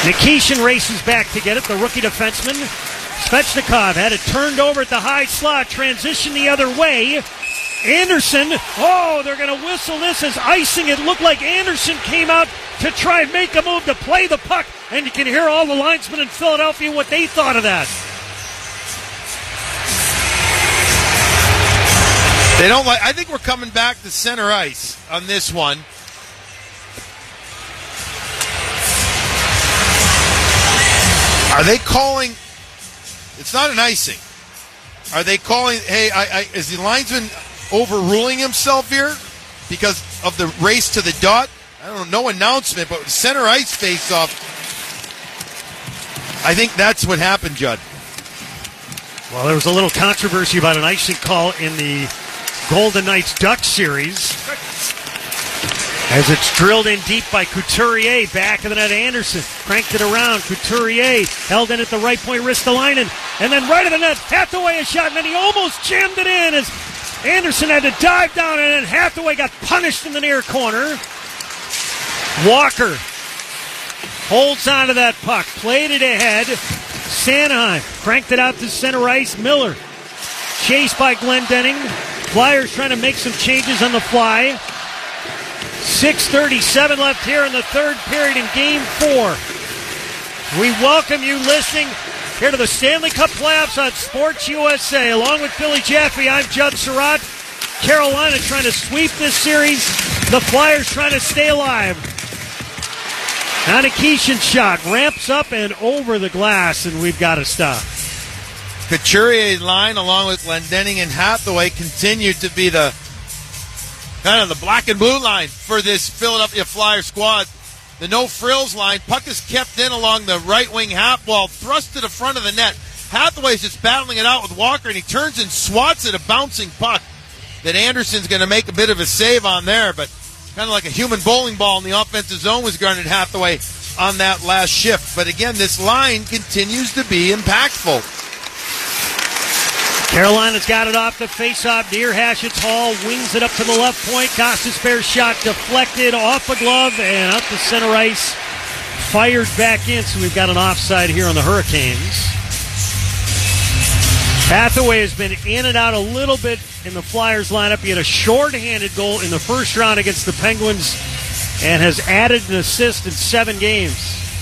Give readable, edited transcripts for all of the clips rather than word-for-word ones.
Nikishin races back to get it, the rookie defenseman. Svechnikov had it turned over at the high slot, transition the other way. Anderson, they're going to whistle this as icing. It looked like Anderson came out to try and make a move to play the puck, and you can hear all the linesmen in Philadelphia what they thought of that. They don't like. I think we're coming back to center ice on this one. Are they calling? It's not an icing. Are they calling? Hey, is the linesman overruling himself here because of the race to the dot? I don't know. No announcement, but center ice face-off. I think that's what happened, Judd. Well, there was a little controversy about an icing call in the Golden Knights Ducks series. As it's drilled in deep by Couturier, back of the net, Anderson cranked it around. Couturier held in at the right point, Ristolainen, and then right of the net, Hathaway a shot, and then he almost jammed it in as Anderson had to dive down, and then Hathaway got punished in the near corner. Walker holds onto that puck, played it ahead. Sanheim cranked it out to center ice. Miller chased by Glendening. Flyers trying to make some changes on the fly. 6:37 left here in the third period in Game 4. We welcome you listening here to the Stanley Cup playoffs on Sports USA. Along with Billy Jaffe, I'm Judd Surratt. Carolina trying to sweep this series. The Flyers trying to stay alive. Now Nikishin shot ramps up and over the glass, and we've got to stop. Couturier's line, along with Glendening and Hathaway, continued to be the kind of the black and blue line for this Philadelphia Flyers squad. The no-frills line. Puck is kept in along the right wing half wall, thrust to the front of the net. Hathaway's just battling it out with Walker, and he turns and swats at a bouncing puck that Anderson's going to make a bit of a save on there, but kind of like a human bowling ball in the offensive zone was guarded Hathaway on that last shift. But again, this line continues to be impactful. Carolina's got it off the face-off near Hashett's Hall, wings it up to the left point. Gostisbehere's shot deflected off a glove and out to center ice. Fired back in, so we've got an offside here on the Hurricanes. Hathaway has been in and out a little bit in the Flyers lineup. He had a shorthanded goal in the first round against the Penguins and has added an assist in 7 games.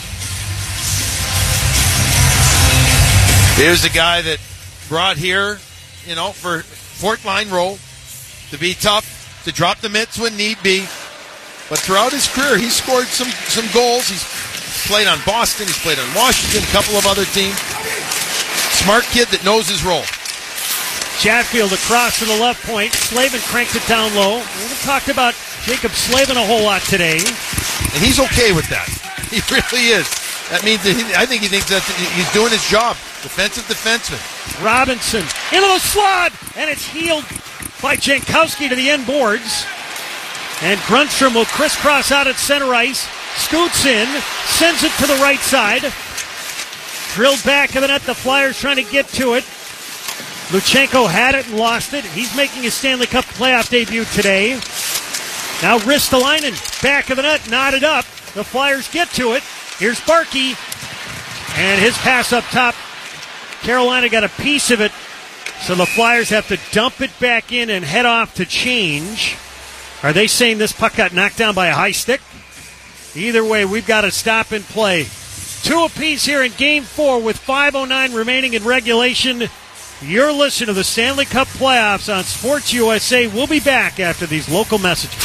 Here's the guy that brought here, for fourth line role, to be tough, to drop the mitts when need be. But throughout his career, he's scored some goals. He's played on Boston. He's played on Washington, a couple of other teams. Smart kid that knows his role. Chatfield across to the left point. Slavin cranked it down low. We haven't talked about Jacob Slavin a whole lot today. And he's okay with that. He really is. That means that I think he thinks that he's doing his job. Defensive defenseman. Robinson into the slot, and it's healed by Jankowski to the end boards. And Grundstrom will crisscross out at center ice. Scoots in, sends it to the right side. Drilled back of the net. The Flyers trying to get to it. Luchenko had it and lost it. He's making his Stanley Cup playoff debut today. Now Ristolainen, back of the net, knotted up. The Flyers get to it. Here's Barkey. And his pass up top. Carolina got a piece of it. So the Flyers have to dump it back in and head off to change. Are they saying this puck got knocked down by a high stick? Either way, we've got to stop and play. 2 apiece here in Game 4 with 5:09 remaining in regulation. You're listening to the Stanley Cup playoffs on Sports USA. We'll be back after these local messages.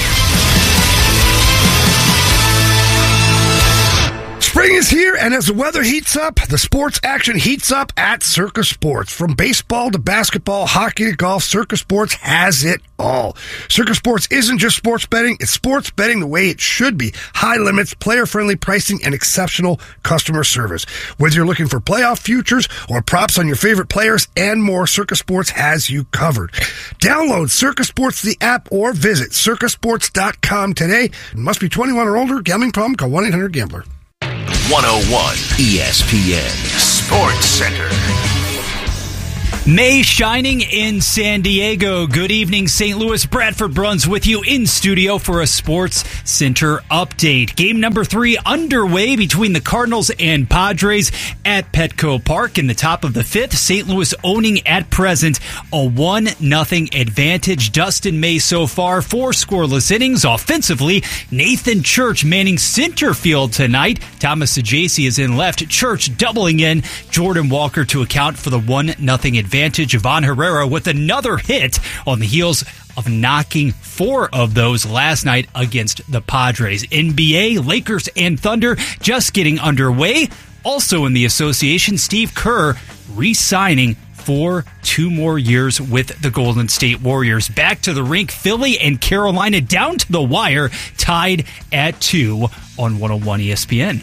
Spring is here, and as the weather heats up, the sports action heats up at Circus Sports. From baseball to basketball, hockey to golf, Circus Sports has it all. Circus Sports isn't just sports betting, it's sports betting the way it should be. High limits, player-friendly pricing, and exceptional customer service. Whether you're looking for playoff futures or props on your favorite players and more, Circus Sports has you covered. Download Circus Sports, the app, or visit circusports.com today. It must be 21 or older. Gambling problem? Call 1-800-GAMBLER. 101 ESPN Sports Center. May shining in San Diego. Good evening, St. Louis. Bradford Bruns with you in studio for a Sports Center update. Game number 3 underway between the Cardinals and Padres at Petco Park. In the top of the 5th, St. Louis owning at present a 1-0 advantage. Dustin May so far 4 scoreless innings. Offensively, Nathan Church manning center field tonight. Thomas Sajaci is in left. Church doubling in. Jordan Walker to account for the 1-0 advantage. Ivan Herrera with another hit on the heels of knocking 4 of those last night against the Padres. NBA, Lakers, and Thunder just getting underway. Also in the association, Steve Kerr re-signing for 2 more years with the Golden State Warriors. Back to the rink, Philly and Carolina down to the wire, tied at 2 on 101 ESPN.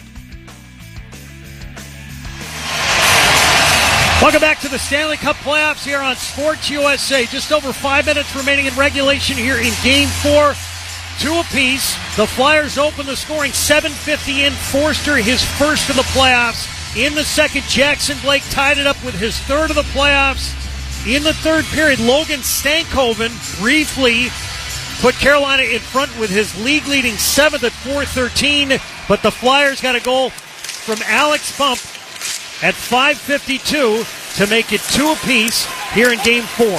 Welcome back to the Stanley Cup playoffs here on Sports USA. Just over 5 minutes remaining in regulation here in Game 4. 2 apiece. The Flyers open the scoring 7:50 in. Forster, his first of the playoffs. In the second, Jackson Blake tied it up with his third of the playoffs. In the third period, Logan Stankoven briefly put Carolina in front with his league-leading 7th at 4:13. But the Flyers got a goal from Alex Bump at 5:52 to make it 2 apiece here in Game 4.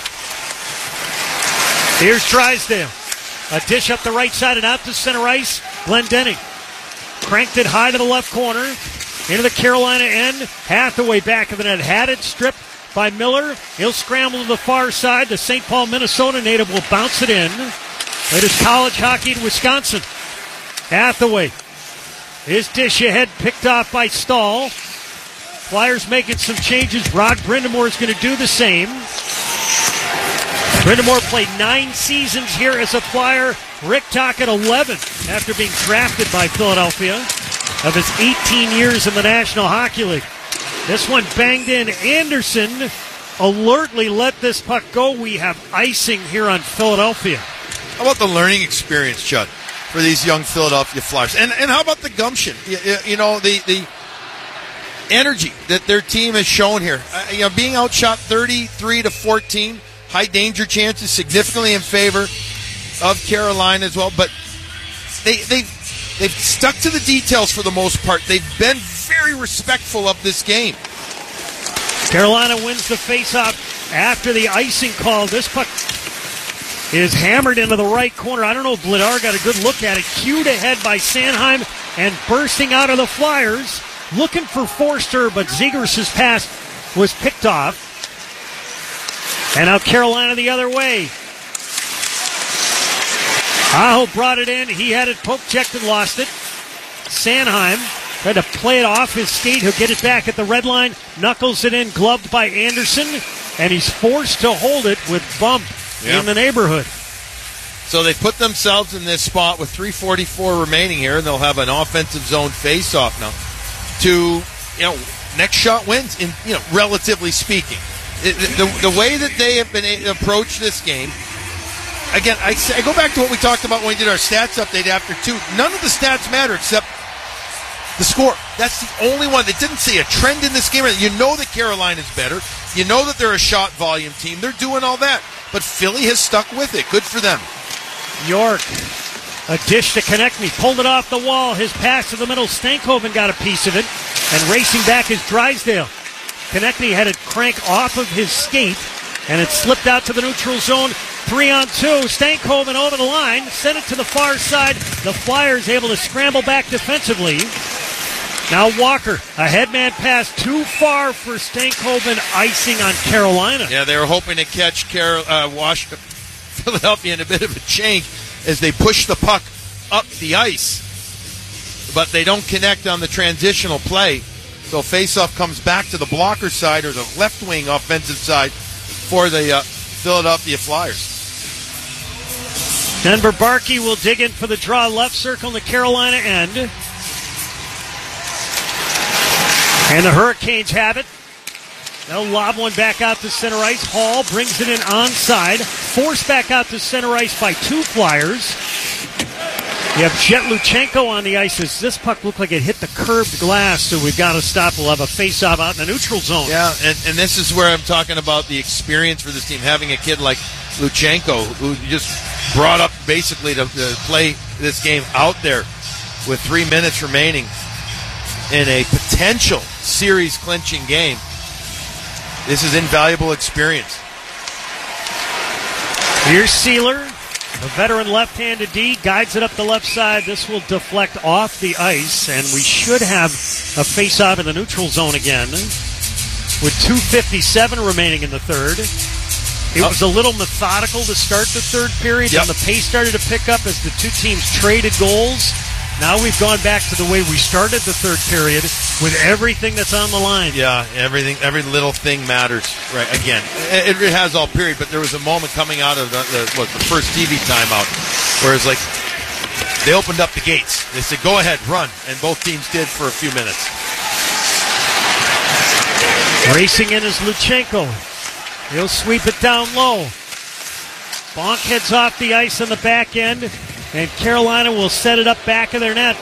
Here's Drysdale. A dish up the right side and out to center ice. Glendening cranked it high to the left corner. Into the Carolina end. Hathaway back of the net. Had it stripped by Miller. He'll scramble to the far side. The St. Paul, Minnesota native will bounce it in. Latest college hockey in Wisconsin. Hathaway. His dish ahead picked off by Stahl. Flyers making some changes. Rod Brind'Amour is going to do the same. Brind'Amour played 9 seasons here as a Flyer. Rick Tocchet 11 after being drafted by Philadelphia of his 18 years in the National Hockey League. This one banged in. Anderson alertly let this puck go. We have icing here on Philadelphia. How about the learning experience, Judd, for these young Philadelphia Flyers? And how about the gumption? You know, the energy that their team has shown here. Being outshot 33-14, high danger chances significantly in favor of Carolina as well. But they've stuck to the details for the most part. They've been very respectful of this game. Carolina wins the faceoff after the icing call. This puck is hammered into the right corner. I don't know if Vladar got a good look at it. Cued ahead by Sanheim and bursting out of the Flyers. Looking for Forster, but Zegras' pass was picked off. And now Carolina the other way. Aho brought it in. He had it poke-checked and lost it. Sanheim tried to play it off his skate. He'll get it back at the red line. Knuckles it in, gloved by Anderson. And he's forced to hold it with Bump in the neighborhood. So they put themselves in this spot with 3:44 remaining here, and they'll have an offensive zone face-off now. Next shot wins, relatively speaking. The way that they have been approached this game, again, I go back to what we talked about when we did our stats update after 2. None of the stats matter except the score. That's the only one that didn't see a trend in this game. You know that Carolina's better. You know that they're a shot volume team. They're doing all that. But Philly has stuck with it. Good for them. York. A dish to Konechny. Pulled it off the wall. His pass to the middle. Stankoven got a piece of it. And racing back is Drysdale. Konechny had it crank off of his skate. And it slipped out to the neutral zone. 3-on-2. Stankoven over the line. Sent it to the far side. The Flyers able to scramble back defensively. Now Walker. A headman pass too far for Stankoven. Icing on Carolina. Yeah, they were hoping to catch Philadelphia in a bit of a change as they push the puck up the ice. But they don't connect on the transitional play. So faceoff comes back to the blocker side or the left wing offensive side for the Philadelphia Flyers. Denver Barkey will dig in for the draw. Left circle in the Carolina end. And the Hurricanes have it. They'll lob one back out to center ice. Hall brings it in onside. Forced back out to center ice by 2 Flyers. You have Jet Luchenko on the ice. As this puck looked like it hit the curved glass, so we've got to stop. We'll have a face-off out in the neutral zone. Yeah, and this is where I'm talking about the experience for this team, having a kid like Luchenko, who just brought up basically to play this game out there with 3 minutes remaining in a potential series-clinching game. This is invaluable experience. Here's Sealer, a veteran left-handed D, guides it up the left side. This will deflect off the ice, and we should have a face-off in the neutral zone again with 2:57 remaining in the third. It was a little methodical to start the third period, and the pace started to pick up as the two teams traded goals. Now we've gone back to the way we started the third period with everything that's on the line. Yeah, everything, every little thing matters. Right, again, it has all period, but there was a moment coming out of the first TV timeout where it's like they opened up the gates. They said, go ahead, run, and both teams did for a few minutes. Racing in is Luchenko. He'll sweep it down low. Bonk heads off the ice on the back end, and Carolina will set it up back of their net.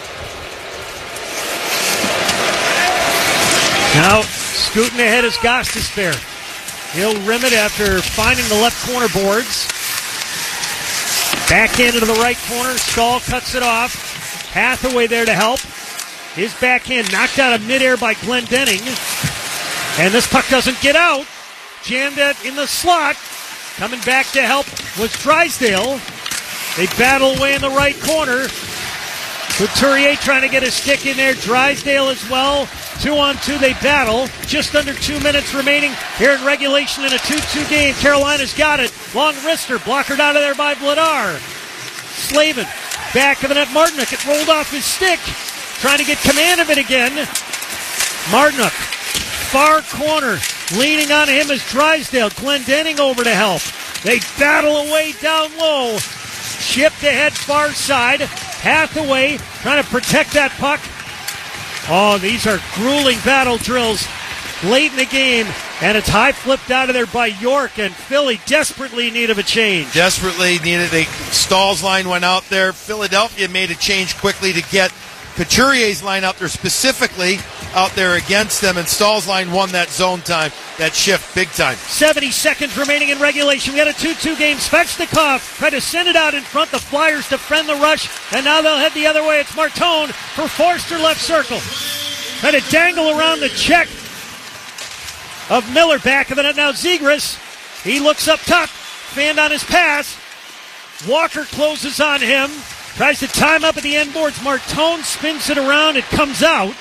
Now, scooting ahead is Gostisbehere. He'll rim it after finding the left corner boards. Backhand into the right corner. Stahl cuts it off. Hathaway there to help. His backhand knocked out of midair by Glendening. And this puck doesn't get out. Jammed it in the slot. Coming back to help was Drysdale. They battle away in the right corner. Couturier trying to get a stick in there. Drysdale as well. 2-on-2 they battle. Just under 2 minutes remaining here in regulation in a 2-2 game. Carolina's got it. Long wrister. Blockered out of there by Vladar. Slavin. Back of the net. Martinook. It rolled off his stick. Trying to get command of it again. Martinook. Far corner. Leaning on him is Drysdale. Glendening over to help. They battle away down low. Shipped ahead far side. Hathaway trying to protect that puck. Oh, these are grueling battle drills late in the game. And it's high flipped out of there by York. And Philly desperately in need of a change. Desperately needed a Stahl's line went out there. Philadelphia made a change quickly to get Couturier's line out there specifically out there against them, and Stahl's line won that zone time, that shift big time. 70 seconds remaining in regulation. We got a 2-2 game. Svechnikov tried to send it out in front. The Flyers defend the rush, and now they'll head the other way. It's Martone for Forster left circle. Trying to dangle around the check of Miller back of the net. Now Zegras, he looks up top, fanned on his pass. Walker closes on him. Tries to time up at the end boards. Martone spins it around. It comes out.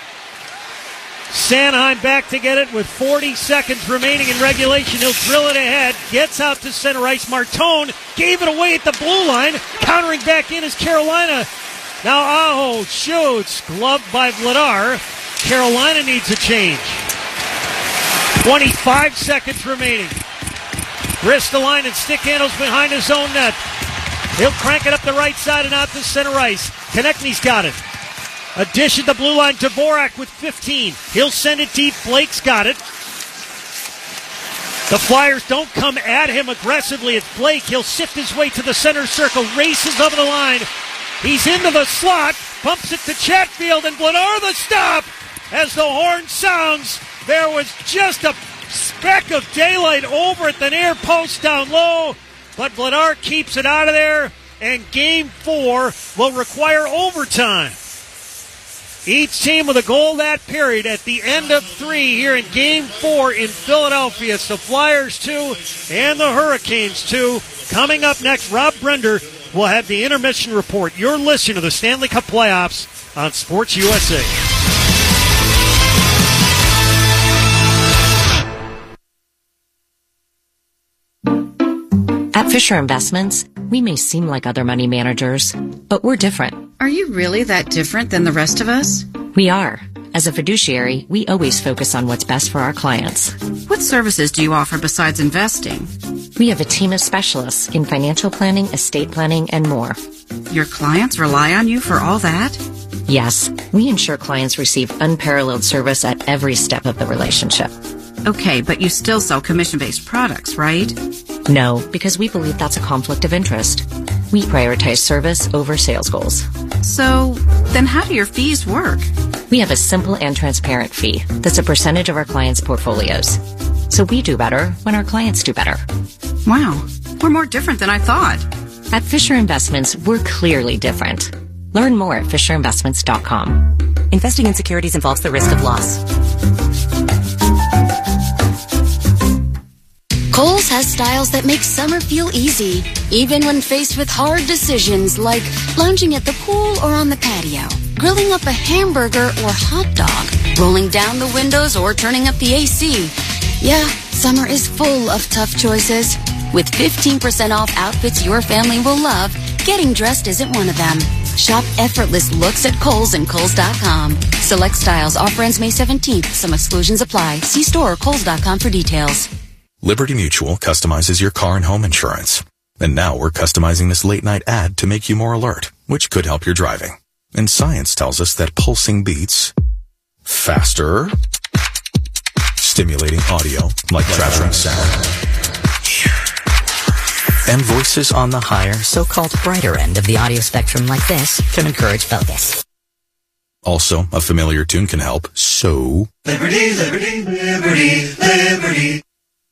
Sanheim back to get it with 40 seconds remaining in regulation. He'll drill it ahead. Gets out to center ice. Martone gave it away at the blue line. Countering back in is Carolina. Now Aho shoots. Gloved by Vladar. Carolina needs a change. 25 seconds remaining. Wrist the line and stick handles behind his own net. He'll crank it up the right side and out to center ice. Konechny's got it. A dish at the blue line. Dvorak with 15. He'll send it deep. Blake's got it. The Flyers don't come at him aggressively. It's Blake. He'll sift his way to the center circle. Races over the line. He's into the slot. Pumps it to Chatfield. And Vladar the stop. As the horn sounds, there was just a speck of daylight over at the near post down low. But Vladar keeps it out of there, and Game 4 will require overtime. Each team with a goal that period at the end of 3 here in Game 4 in Philadelphia. It's the Flyers 2 and the Hurricanes 2. Coming up next, Rob Brender will have the intermission report. You're listening to the Stanley Cup Playoffs on Sports USA. At Fisher Investments, we may seem like other money managers, but we're different. Are you really that different than the rest of us? We are. As a fiduciary, we always focus on what's best for our clients. What services do you offer besides investing? We have a team of specialists in financial planning, estate planning, and more. Your clients rely on you for all that? Yes, we ensure clients receive unparalleled service at every step of the relationship. Okay, but you still sell commission-based products, right? No, because we believe that's a conflict of interest. We prioritize service over sales goals. So, then how do your fees work? We have a simple and transparent fee that's a percentage of our clients' portfolios. So we do better when our clients do better. Wow, we're more different than I thought. At Fisher Investments, we're clearly different. Learn more at FisherInvestments.com. Investing in securities involves the risk of loss. Kohl's has styles that make summer feel easy, even when faced with hard decisions like lounging at the pool or on the patio, grilling up a hamburger or hot dog, rolling down the windows or turning up the AC. Yeah, summer is full of tough choices. With 15% off outfits your family will love, getting dressed isn't one of them. Shop effortless looks at Kohl's and Kohl's.com. Select styles. Offer ends May 17th. Some exclusions apply. See store or Kohl's.com for details. Liberty Mutual customizes your car and home insurance. And now we're customizing this late-night ad to make you more alert, which could help your driving. And science tells us that pulsing beats faster, stimulating audio like traveling sound, and voices on the higher, so-called brighter end of the audio spectrum like this can encourage focus. Also, a familiar tune can help, so... Liberty, liberty, liberty, liberty.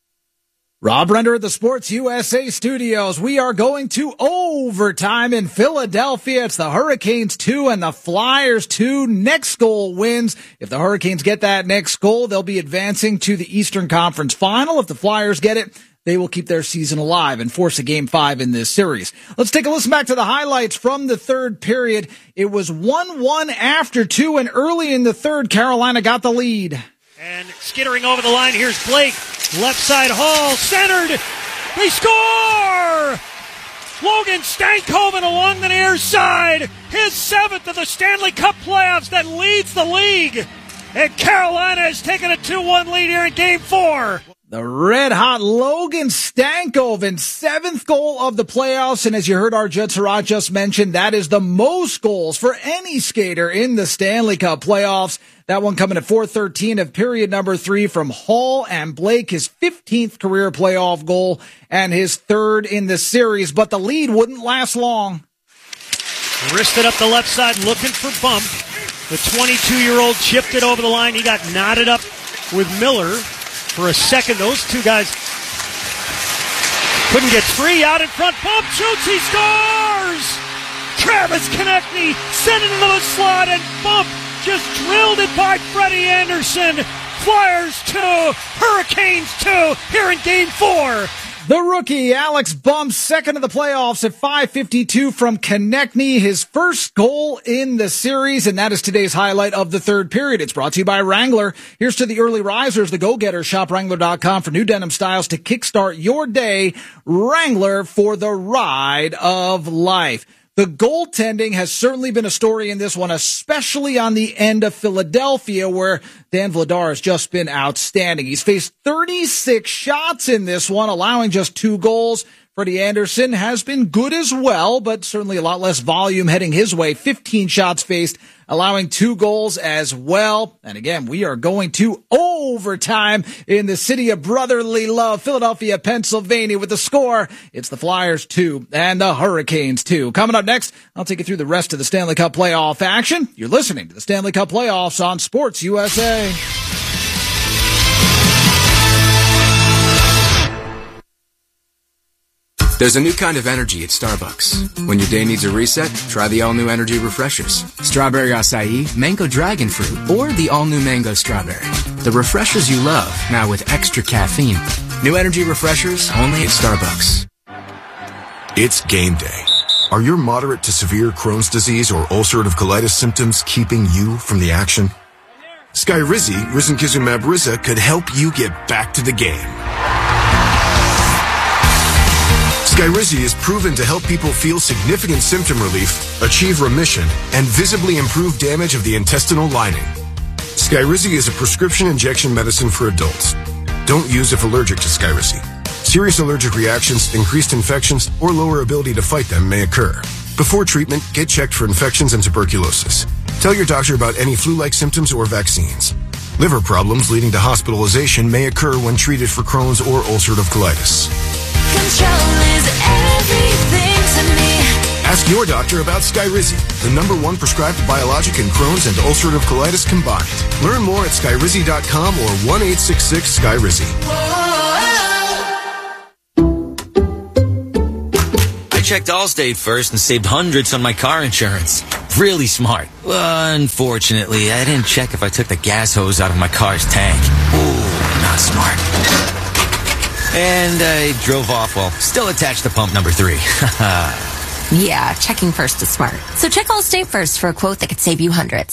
Rob Render at the Sports USA studios. We are going to overtime in Philadelphia. It's the Hurricanes 2 and the Flyers 2. Next goal wins. If the Hurricanes get that next goal, they'll be advancing to the Eastern Conference Final. If the Flyers get it, they will keep their season alive and force a Game 5 in this series. Let's take a listen back to the highlights from the third period. It was 1-1 after 2, and early in the third, Carolina got the lead. And skittering over the line, here's Blake. Left side, Hall, centered. They score! Logan Stankoven along the near side. His 7th of the Stanley Cup playoffs that leads the league. And Carolina has taken a 2-1 lead here in Game 4. The red-hot Logan Stankoven, 7th goal of the playoffs, and as you heard Arjun Sarat just mention, that is the most goals for any skater in the Stanley Cup playoffs. That one coming at 4:13 of period number 3 from Hall and Blake, his 15th career playoff goal and his 3rd in the series, but the lead wouldn't last long. Wristed up the left side, looking for bump. The 22-year-old chipped it over the line. He got knotted up with Miller. For a second, those two guys couldn't get free. Out in front, bump, shoots, he scores! Travis Konecny sent it into the slot, and bump just drilled it by Freddie Anderson. Flyers 2, Hurricanes 2, here in Game 4. The rookie, Alex Bump, 2nd of the playoffs at 5:52 from Konecny, his first goal in the series, and that is today's highlight of the third period. It's brought to you by Wrangler. Here's to the early risers, the go-getters. Shop Wrangler.com for new denim styles to kickstart your day. Wrangler for the ride of life. The goaltending has certainly been a story in this one, especially on the end of Philadelphia, where Dan Vladar has just been outstanding. He's faced 36 shots in this one, allowing just 2 goals. Freddie Anderson has been good as well, but certainly a lot less volume heading his way. 15 shots faced, allowing 2 goals as well. And again, we are going to overtime in the city of brotherly love, Philadelphia, Pennsylvania, with the score. It's the Flyers 2 and the Hurricanes 2. Coming up next, I'll take you through the rest of the Stanley Cup playoff action. You're listening to the Stanley Cup playoffs on Sports USA. There's a new kind of energy at Starbucks. When your day needs a reset, try the all-new Energy Refreshers. Strawberry acai, mango dragon fruit, or the all-new mango strawberry. The refreshers you love, now with extra caffeine. New Energy Refreshers, only at Starbucks. It's game day. Are your moderate to severe Crohn's disease or ulcerative colitis symptoms keeping you from the action? Skyrizi, risankizumab Riza, could help you get back to the game. Skyrizi is proven to help people feel significant symptom relief, achieve remission, and visibly improve damage of the intestinal lining. Skyrizi is a prescription injection medicine for adults. Don't use if allergic to Skyrizi. Serious allergic reactions, increased infections, or lower ability to fight them may occur. Before treatment, get checked for infections and tuberculosis. Tell your doctor about any flu-like symptoms or vaccines. Liver problems leading to hospitalization may occur when treated for Crohn's or ulcerative colitis. Control is everything to me. Ask your doctor about Skyrizi, the #1 prescribed biologic in Crohn's and ulcerative colitis combined. Learn more at skyrizi.com or 1-866-SKYRIZI. I checked Allstate first and saved hundreds on my car insurance. Really smart. Unfortunately, I didn't check if I took the gas hose out of my car's tank. Ooh, not smart. And I drove off while still attached to pump number 3. Yeah, checking first is smart. So check Allstate first for a quote that could save you hundreds.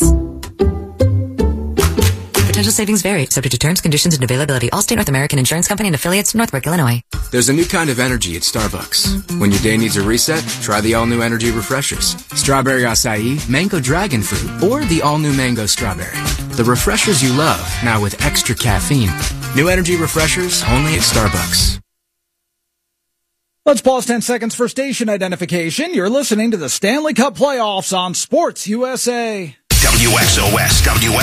Potential savings vary, subject to terms, conditions, and availability. Allstate North American Insurance Company and affiliates, Northbrook, Illinois. There's a new kind of energy at Starbucks. When your day needs a reset, try the all-new energy refreshers. Strawberry acai, mango dragon fruit, or the all-new mango strawberry. The refreshers you love, now with extra caffeine. New energy refreshers, only at Starbucks. Let's pause 10 seconds for station identification. You're listening to the Stanley Cup Playoffs on Sports USA. WXOS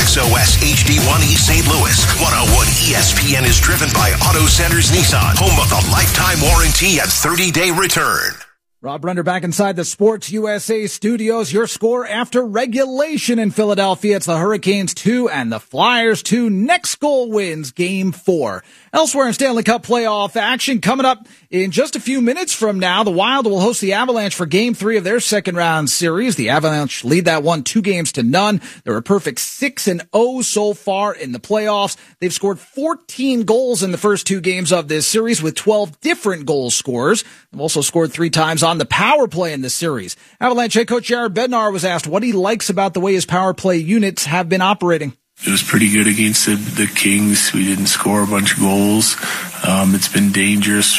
HD1 East St. Louis. 101 ESPN is driven by Auto Centers Nissan, home of the lifetime warranty and 30-day return. Rob Brenner back inside the Sports USA studios. Your score after regulation in Philadelphia. It's the Hurricanes 2 and the Flyers 2. Next goal wins Game 4. Elsewhere in Stanley Cup playoff action coming up in just a few minutes from now, the Wild will host the Avalanche for Game 3 of their second round series. The Avalanche lead that one 2-0. They're a perfect 6-0 so far in the playoffs. They've scored 14 goals in the first 2 games of this series with 12 different goal scorers. They've also scored 3 times on the power play in this series. Avalanche head coach Jared Bednar was asked what he likes about the way his power play units have been operating. It was pretty good against the Kings. We didn't score a bunch of goals. It's been dangerous,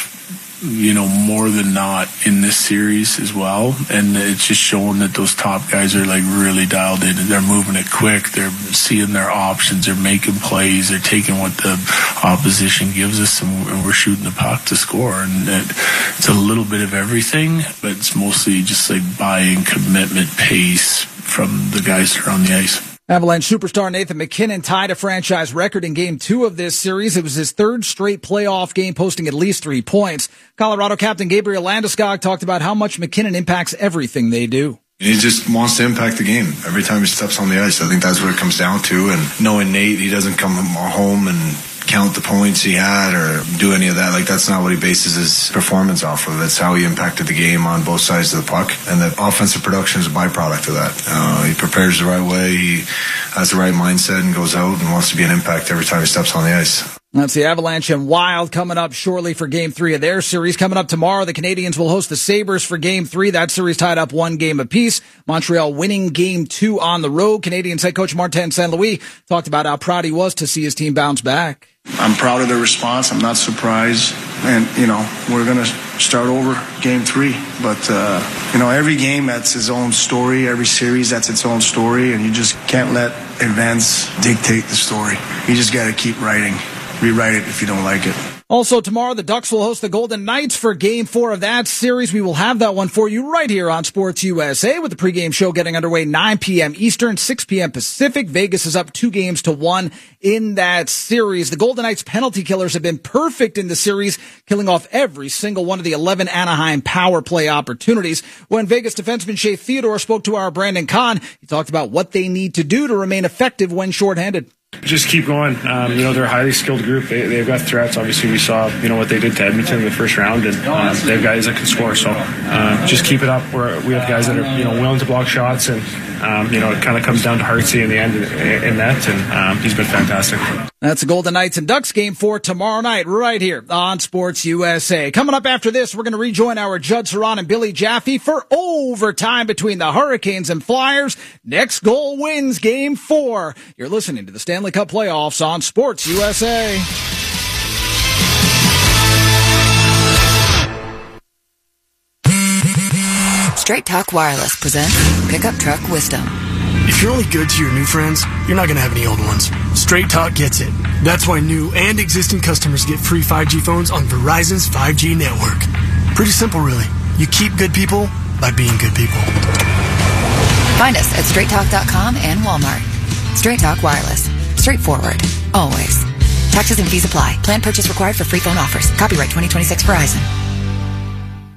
more than not in this series as well. And it's just showing that those top guys are like really dialed in. They're moving it quick. They're seeing their options. They're making plays. They're taking what the opposition gives us, and we're shooting the puck to score. And it's a little bit of everything, but it's mostly just like buying commitment, pace from the guys that are on the ice. Avalanche superstar Nathan MacKinnon tied a franchise record in Game 2 of this series. It was his 3rd straight playoff game, posting at least 3 points. Colorado captain Gabriel Landeskog talked about how much MacKinnon impacts everything they do. He just wants to impact the game every time he steps on the ice. I think that's what it comes down to. And knowing Nate, he doesn't come home and count the points he had or do any of that. Like, that's not what he bases his performance off of. That's how he impacted the game on both sides of the puck. And the offensive production is a byproduct of that. He prepares the right way. He has the right mindset and goes out and wants to be an impact every time he steps on the ice. That's the Avalanche and Wild coming up shortly for Game 3 of their series. Coming up tomorrow, the Canadiens will host the Sabres for Game 3. That series tied up 1 game apiece. Montreal winning Game 2 on the road. Canadiens head coach Martin St. Louis talked about how proud he was to see his team bounce back. I'm proud of the response. I'm not surprised. And, we're going to start over Game 3. But, every game, that's its own story. Every series, that's its own story. And you just can't let events dictate the story. You just got to keep writing. Rewrite it if you don't like it. Also tomorrow, the Ducks will host the Golden Knights for Game 4 of that series. We will have that one for you right here on Sports USA with the pregame show getting underway 9 p.m. Eastern, 6 p.m. Pacific. Vegas is up 2-1 in that series. The Golden Knights penalty killers have been perfect in the series, killing off every single one of the 11 Anaheim power play opportunities. When Vegas defenseman Shea Theodore spoke to our Brandon Kahn, he talked about what they need to do to remain effective when shorthanded. Just keep going. They're a highly skilled group. They've got threats. Obviously, we saw, what they did to Edmonton in the first round, and they have guys that can score. So just keep it up. We have guys that are, willing to block shots, and, it kind of comes down to Hartsey in the end in net, and he's been fantastic. That's the Golden Knights and Ducks Game 4 tomorrow night right here on Sports USA. Coming up after this, we're going to rejoin our Judd Saran and Billy Jaffe for overtime between the Hurricanes and Flyers. Next goal wins Game 4. You're listening to the Stanley Cup Playoffs on Sports USA. Straight Talk Wireless presents Pickup Truck Wisdom. If you're only good to your new friends, you're not going to have any old ones. Straight Talk gets it. That's why new and existing customers get free 5G phones on Verizon's 5G network. Pretty simple, really. You keep good people by being good people. Find us at straighttalk.com and Walmart. Straight Talk Wireless. Straightforward. Always. Taxes and fees apply. Plan purchase required for free phone offers. Copyright 2026 Verizon.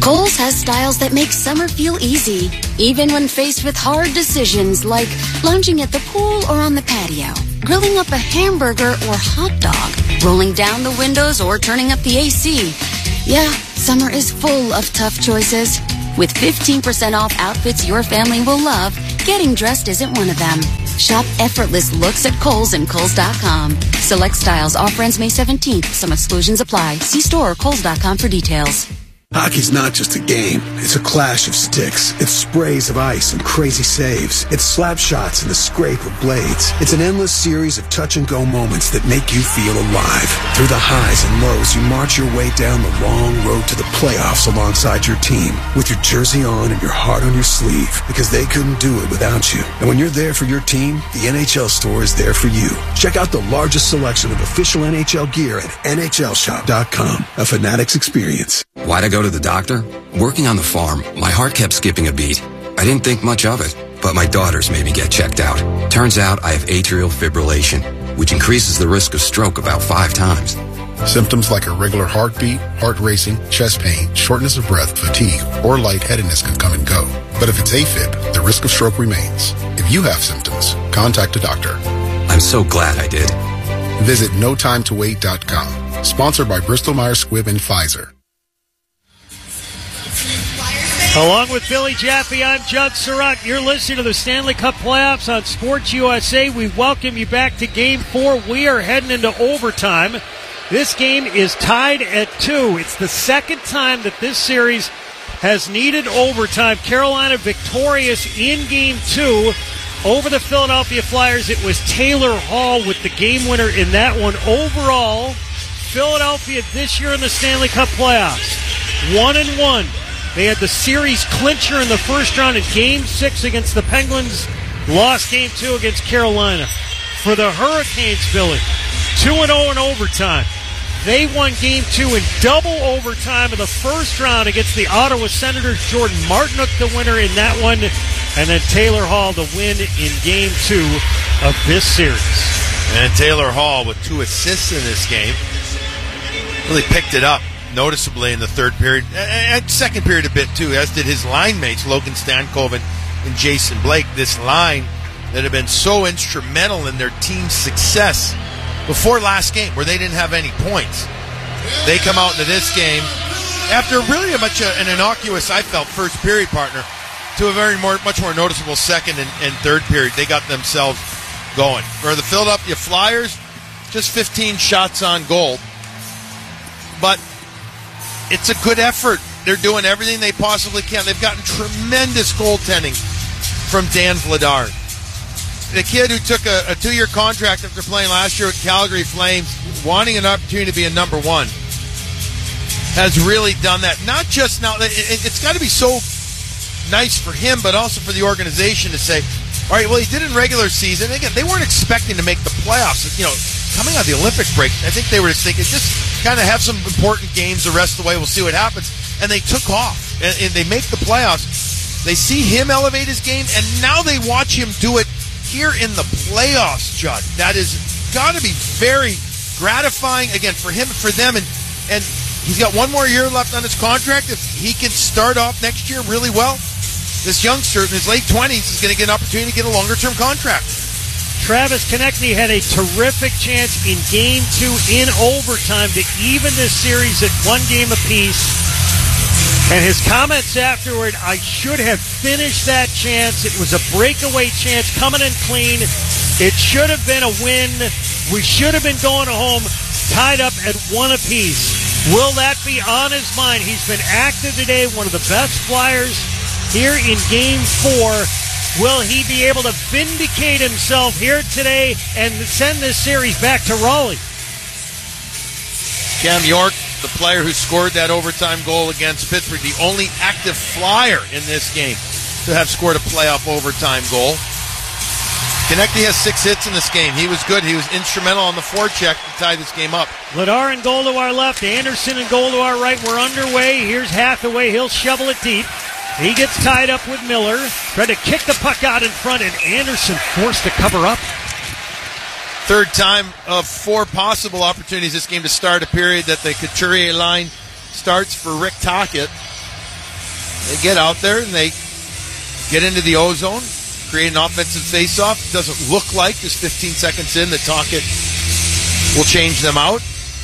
Kohl's has styles that make summer feel easy, even when faced with hard decisions like lounging at the pool or on the patio, grilling up a hamburger or hot dog, rolling down the windows or turning up the AC. Yeah, summer is full of tough choices. With 15% off outfits your family will love, getting dressed isn't one of them. Shop effortless looks at Kohl's and Kohl's.com. Select styles. Offer ends May 17th. Some exclusions apply. See store or Kohl's.com for details. Hockey's not just a game. It's a clash of sticks. It's sprays of ice and crazy saves. It's slap shots and the scrape of blades. It's an endless series of touch-and-go moments that make you feel alive. Through the highs and lows, you march your way down the long road to the playoffs alongside your team, with your jersey on and your heart on your sleeve, because they couldn't do it without you. And when you're there for your team, the NHL store is there for you. Check out the largest selection of official NHL gear at NHLshop.com. A Fanatics experience. Why'd I go to the doctor? Working on the farm, my heart kept skipping a beat. I didn't think much of it, but my daughters made me get checked out. Turns out I have atrial fibrillation, which increases the risk of stroke about 5 times. Symptoms like irregular heartbeat, heart racing, chest pain, shortness of breath, fatigue, or lightheadedness can come and go. But if it's AFib, the risk of stroke remains. If you have symptoms, contact a doctor. I'm so glad I did. Visit NoTimeToWait.com. Sponsored by Bristol-Myers Squibb and Pfizer. Along with Billy Jaffe, I'm Judd Surratt. You're listening to the Stanley Cup Playoffs on Sports USA. We welcome you back to Game 4. We are heading into overtime. This game is tied at 2. It's the second time that this series has needed overtime. Carolina victorious in Game 2 over the Philadelphia Flyers. It was Taylor Hall with the game winner in that one. Overall, Philadelphia this year in the Stanley Cup Playoffs, 1-1. They had the series clincher in the first round in Game 6 against the Penguins. Lost Game 2 against Carolina. For the Hurricanes, Billy, 2-0 in overtime. They won Game 2 in double overtime in the first round against the Ottawa Senators. Jordan Martinook the winner in that one. And then Taylor Hall the win in Game 2 of this series. And Taylor Hall with 2 assists in this game. Really picked it up noticeably in the third period, and second period a bit too, as did his line mates Logan Stankoven and Jason Blake. This line that had been so instrumental in their team's success before last game, where they didn't have any points. They come out into this game after really an innocuous, I felt, first period, partner, to a much more noticeable second and third period. They got themselves going. For the Philadelphia Flyers, just 15 shots on goal, but it's a good effort. They're doing everything they possibly can. They've gotten tremendous goaltending from Dan Vladar. The kid who took a 2-year contract after playing last year with Calgary Flames, wanting an opportunity to be a number 1, has really done that. Not just now. It's got to be so nice for him, but also for the organization to say, all right, well, he did in regular season. Again, they weren't expecting to make the playoffs. You know, coming out of the Olympic break, I think they were just thinking, just kind of have some important games the rest of the way. We'll see what happens. And they took off, and they make the playoffs. They see him elevate his game, and now they watch him do it here in the playoffs, Judd. That has got to be very gratifying, again, for him and for them. And he's got 1 more year left on his contract. If he can start off next year really well, this youngster in his late 20s is going to get an opportunity to get a longer-term contract. Travis Konechny had a terrific chance in Game 2 in overtime to even this series at 1 game apiece. And his comments afterward, I should have finished that chance. It was a breakaway chance coming in clean. It should have been a win. We should have been going home tied up at 1 apiece. Will that be on his mind? He's been active today, one of the best Flyers here in Game 4. Will he be able to vindicate himself here today and send this series back to Raleigh? Cam York, the player who scored that overtime goal against Pittsburgh, the only active Flyer in this game to have scored a playoff overtime goal. Konechny has 6 hits in this game. He was good. He was instrumental on the forecheck to tie this game up. Vladar in goal to our left. Anderson in goal to our right. We're underway. Here's Hathaway. He'll shovel it deep. He gets tied up with Miller. Tried to kick the puck out in front, and Anderson forced to cover up. Third time of 4 possible opportunities this game to start a period that the Couturier line starts for Rick Tocchet. They get out there and they get into the O-zone, create an offensive face-off. Doesn't look like just 15 seconds in that Tocchet will change them out.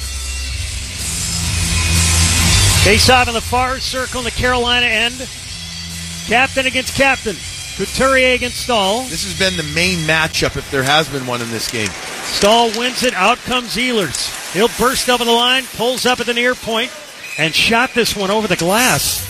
Face-off in the far circle in the Carolina end. Captain against captain. Couturier against Stahl. This has been the main matchup if there has been one in this game. Stahl wins it. Out comes Ehlers. He'll burst over the line, pulls up at the near point, and shot this one over the glass.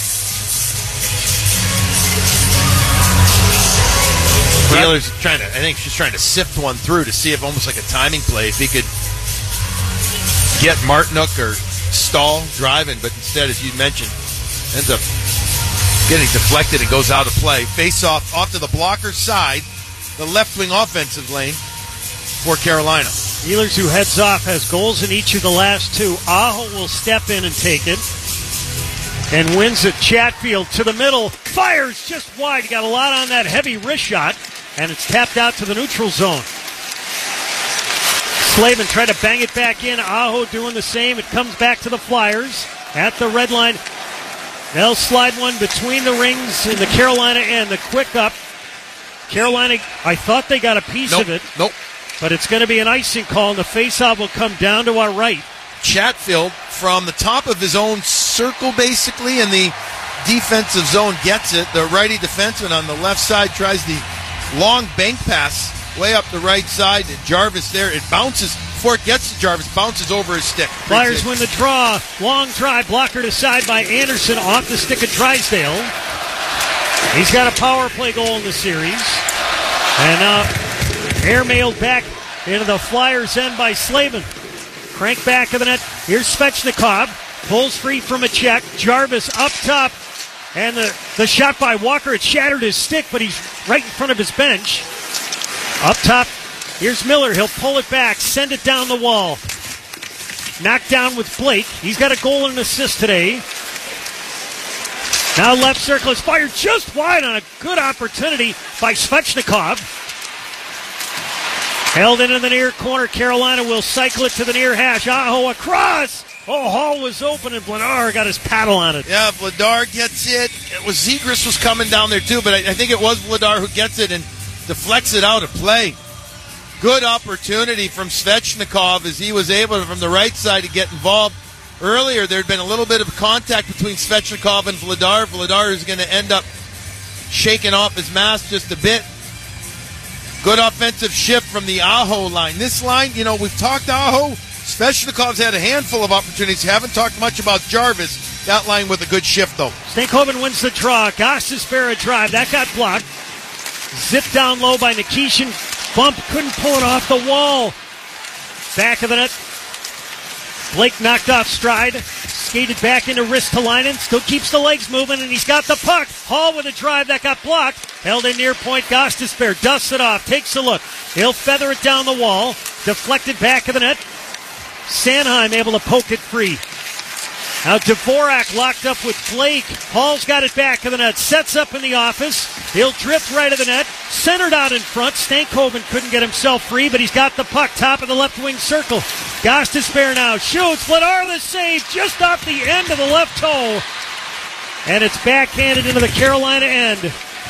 Ehlers I think she's trying to sift one through to see if almost like a timing play, if he could get Martinook or Stahl driving, but instead, as you mentioned, ends up getting deflected and goes out of play. Face off to the blocker side, the left wing offensive lane for Carolina. Ehlers, who heads off, has goals in each of the last two. Aho will step in and take it. And wins it. Chatfield to the middle. Fires just wide. He got a lot on that heavy wrist shot. And it's tapped out to the neutral zone. Slavin tried to bang it back in. Aho doing the same. It comes back to the Flyers at the red line. They'll slide one between the rings in the Carolina end. The quick up. Carolina, I thought they got a piece of it. Nope. But it's going to be an icing call, and the faceoff will come down to our right. Chatfield from the top of his own circle, basically, in the defensive zone, gets it. The righty defenseman on the left side tries the long bank pass way up the right side. And Jarvis there. It bounces. Before it gets to Jarvis, bounces over his stick. Flyers win the draw. Long drive, blocker to side by Anderson off the stick of Drysdale. He's got a power play goal in the series. And airmailed back into the Flyers' end by Slavin. Crank back of the net. Here's Svechnikov. Pulls free from a check. Jarvis up top. And the shot by Walker, it shattered his stick, but he's right in front of his bench. Up top, here's Miller. He'll pull it back, send it down the wall. Knocked down with Blake. He's got a goal and an assist today. Now left circle is fired just wide on a good opportunity by Svechnikov. Held into the near corner. Carolina will cycle it to the near hash. Aho across. Oh, Hall was open and Vladar got his paddle on it. Yeah, Vladar gets it. It was Zegras was coming down there too, but I think it was Vladar who gets it and deflects it out of play. Good opportunity from Svechnikov as he was able to, from the right side, to get involved. Earlier, there had been a little bit of contact between Svechnikov and Vladar. Vladar is going to end up shaking off his mask just a bit. Good offensive shift from the Aho line. This line, we've talked Aho. Svechnikov's had a handful of opportunities. Haven't talked much about Jarvis. That line with a good shift, though. Stankoven wins the draw. Gostisbehere a drive. That got blocked. Zipped down low by Nikishin. Bump. Couldn't pull it off the wall. Back of the net. Blake knocked off stride. Skated back into Ristolainen. Still keeps the legs moving, and he's got the puck. Hall with a drive that got blocked. Held in near point. Gostisbehere dusts it off. Takes a look. He'll feather it down the wall. Deflected back of the net. Sanheim able to poke it free. Now Dvorak locked up with Blake. Hall's got it back of the net. Sets up in the office. He'll drift right of the net. Centered out in front. Stankoven couldn't get himself free, but he's got the puck. Top of the left wing circle. Gostisbehere now shoots. Vladar the save just off the end of the left toe. And it's backhanded into the Carolina end.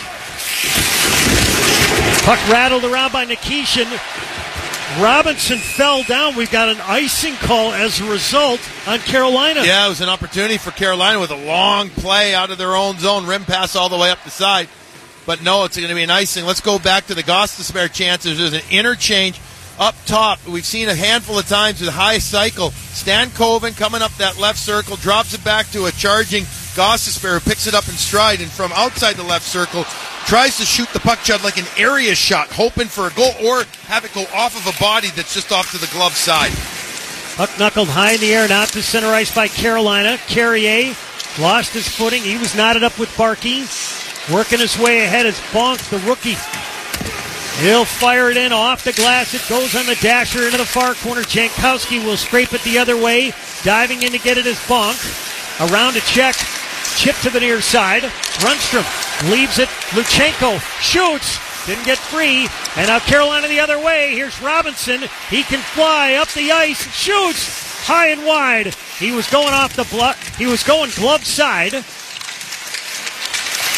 Puck rattled around by Nikishin. Robinson fell down. We've got an icing call as a result on Carolina. Yeah, it was an opportunity for Carolina with a long play out of their own zone. Rim pass all the way up the side. But no, it's going to be an icing. Let's go back to the Gostisbehere chances. There's an interchange up top. We've seen a handful of times with high cycle. Stankoven coming up that left circle, drops it back to a charging Gostisbehere, who picks it up in stride, and from outside the left circle, tries to shoot the puck shot like an area shot, hoping for a goal or have it go off of a body that's just off to the glove side. Puck knuckled high in the air, now to center ice by Carolina. Carrier lost his footing. He was knotted up with Barkey. Working his way ahead is Bonk, the rookie. He'll fire it in off the glass. It goes on the dasher into the far corner. Jankowski will scrape it the other way. Diving in to get it is Bonk. Around a check. Chip to the near side. Rundstrom leaves it. Luchenko shoots. Didn't get free. And now Carolina the other way. Here's Robinson. He can fly up the ice. Shoots high and wide. He was going off the block. He was going glove side.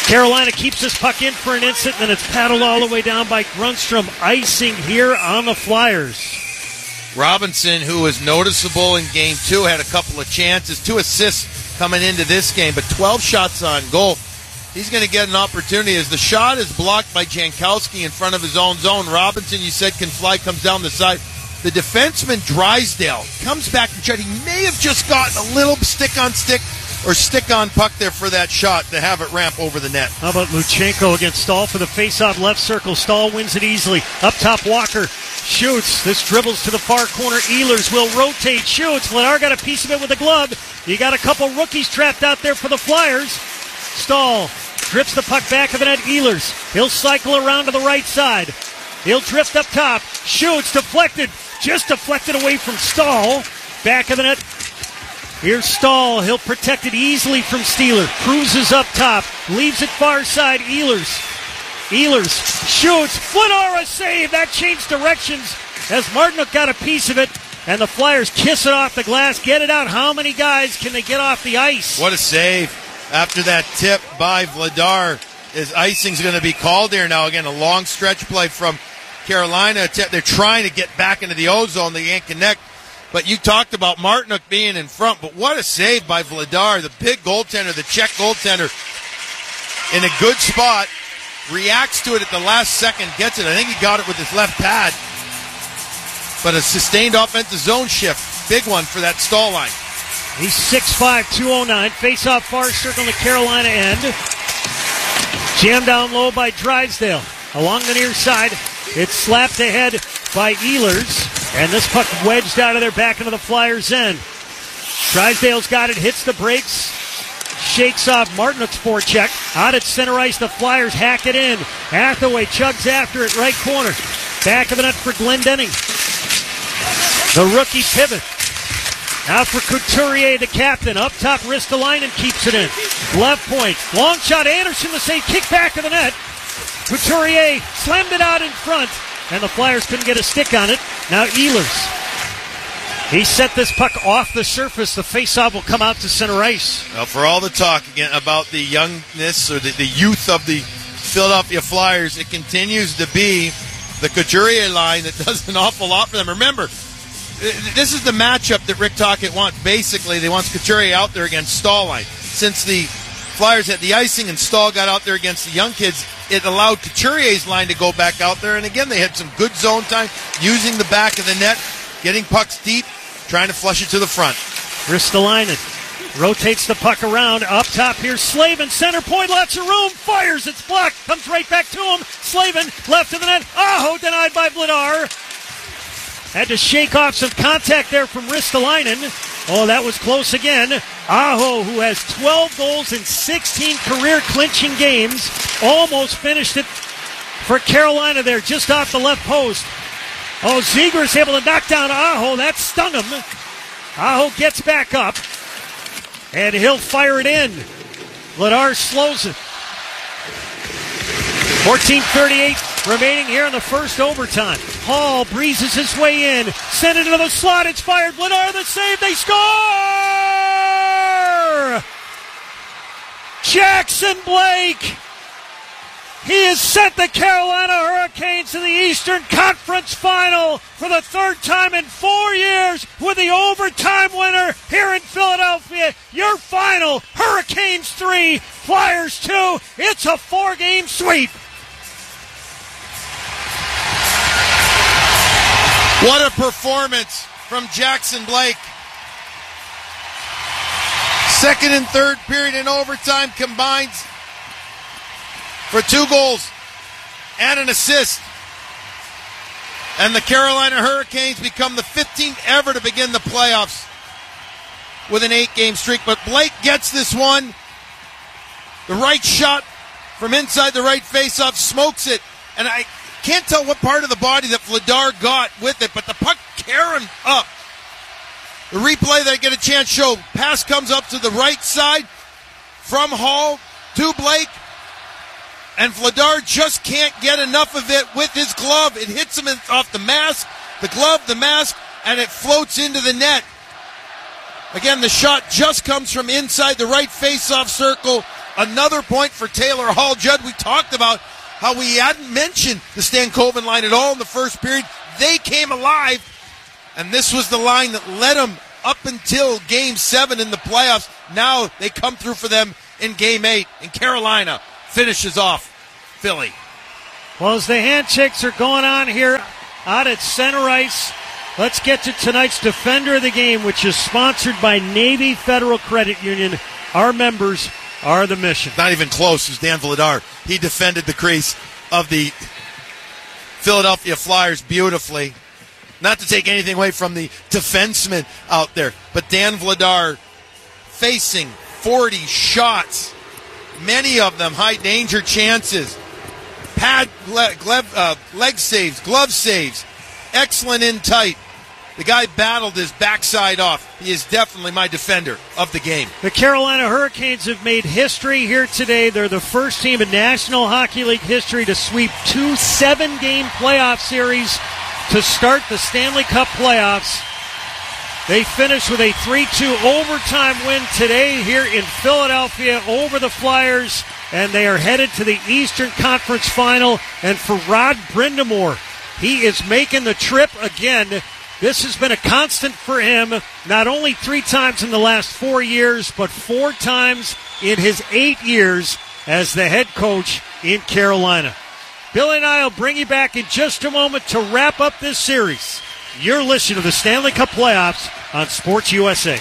Carolina keeps this puck in for an instant, and then it's paddled all the way down by Grundstrom. Icing here on the Flyers. Robinson, who was noticeable in Game 2, had a couple of chances, 2 assists coming into this game, but 12 shots on goal. He's going to get an opportunity as the shot is blocked by Jankowski in front of his own zone. Robinson, you said, can fly, comes down the side. The defenseman, Drysdale, comes back and tries. He may have just gotten a little stick-on-stick or stick-on-puck there for that shot to have it ramp over the net. How about Luchenko against Stahl for the face-off left circle. Stahl wins it easily. Up top, Walker shoots. This dribbles to the far corner. Ehlers will rotate, shoots. Vladar got a piece of it with a glove. You got a couple rookies trapped out there for the Flyers. Stahl drips the puck back of the net. Ehlers. He'll cycle around to the right side. He'll drift up top. Shoots. Deflected. Just deflected away from Stahl. Back of the net. Here's Stahl. He'll protect it easily from Steeler. Cruises up top. Leaves it far side. Ehlers shoots. Vladar a save. That changed directions as Martinook got a piece of it. And the Flyers kiss it off the glass. Get it out. How many guys can they get off the ice? What a save. After that tip by Vladar, his icing's going to be called here now. Again, a long stretch play from Carolina. They're trying to get back into the O-zone. They can't connect. But you talked about Martinook being in front. But what a save by Vladar, the big goaltender, the Czech goaltender, in a good spot. Reacts to it at the last second, gets it. I think he got it with his left pad. But a sustained offensive zone shift. Big one for that Stahl line. He's 6'5", 209. Face off far circle to Carolina end. Jammed down low by Drysdale. Along the near side, it's slapped ahead by Ehlers. And this puck wedged out of there back into the Flyers' end. Drysdale's got it, hits the brakes, shakes off Martinook's forecheck. Out at center ice, the Flyers hack it in. Hathaway chugs after it, right corner. Back of the net for Glendening. The rookie pivot. Now for Couturier, the captain. Up top, Ristolainen keeps it in. Left point. Long shot, Anderson the save. Kick back of the net. Couturier slammed it out in front. And the Flyers couldn't get a stick on it. Now Ehlers. He set this puck off the surface. The faceoff will come out to center ice. Well, for all the talk again about the youngness or the youth of the Philadelphia Flyers, it continues to be the Couturier line that does an awful lot for them. Remember, this is the matchup that Rick Tocchet wants. Basically, they want Couturier out there against Stahl line. Since the Flyers had the icing and Stahl got out there against the young kids, it allowed Couturier's line to go back out there. And again, they had some good zone time, using the back of the net, getting pucks deep, trying to flush it to the front. Ristolainen rotates the puck around. Up top here, Slavin, center point, lots of room, fires, it's blocked, comes right back to him. Slavin, left of the net. Aho denied by Vladar. Had to shake off some contact there from Ristolainen. Oh, that was close again. Aho, who has 12 goals in 16 career clinching games, almost finished it for Carolina there, just off the left post. Oh, Zegras able to knock down Aho. That stung him. Aho gets back up, and he'll fire it in. Vladar slows it. 14:38 remaining here in the first overtime. Hall breezes his way in. Send it into the slot. It's fired. Vladar the save. They score! Jackson Blake. He has sent the Carolina Hurricanes to the Eastern Conference Final for the third time in 4 years with the overtime winner here in Philadelphia. Your final, Hurricanes 3, Flyers 2. It's a 4-game sweep. What a performance from Jackson Blake. Second and third period in overtime combines for 2 goals and an assist. And the Carolina Hurricanes become the 15th ever to begin the playoffs with an 8-game streak. But Blake gets this one. The right shot from inside the right faceoff, smokes it. And I can't tell what part of the body that Vladar got with it, but the puck carrying up. The replay that I get a chance to show, pass comes up to the right side from Hall to Blake. And Vladar just can't get enough of it with his glove. It hits him off the mask, the glove, the mask, and it floats into the net. Again, the shot just comes from inside the right face-off circle. Another point for Taylor Hall. Judd, we talked about how we hadn't mentioned the Stankoven line at all in the first period. They came alive, and this was the line that led them up until Game 7 in the playoffs. Now they come through for them in Game 8, and Carolina finishes off Philly. Well, as the handshakes are going on here out at center ice, let's get to tonight's Defender of the Game, which is sponsored by Navy Federal Credit Union. Our members are the mission. Not even close. It was Dan Vladar. He defended the crease of the Philadelphia Flyers beautifully. Not to take anything away from the defensemen out there, but Dan Vladar facing 40 shots, many of them high danger chances, leg saves, glove saves, excellent in tight. The guy battled his backside off. He is definitely my defender of the game. The Carolina Hurricanes have made history here today. They're the first team in National Hockey League history to sweep 2 7-game playoff series to start the Stanley Cup playoffs. They finished with a 3-2 overtime win today here in Philadelphia over the Flyers, and they are headed to the Eastern Conference Final. And for Rod Brind'Amour, he is making the trip again. This has been a constant for him, not only 3 times in the last 4 years, but 4 times in his 8 years as the head coach in Carolina. Billy and I will bring you back in just a moment to wrap up this series. You're listening to the Stanley Cup Playoffs on Sports USA.